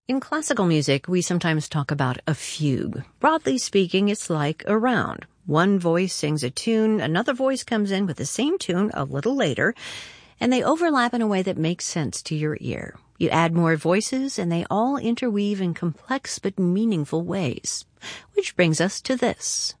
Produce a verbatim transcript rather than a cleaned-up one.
In classical music, we sometimes talk about a fugue. Broadly speaking, it's like a round. One voice sings a tune, another voice comes in with the same tune a little later, and they overlap in a way that makes sense to your ear. You add more voices, and they all interweave in complex but meaningful ways. Which brings us to this.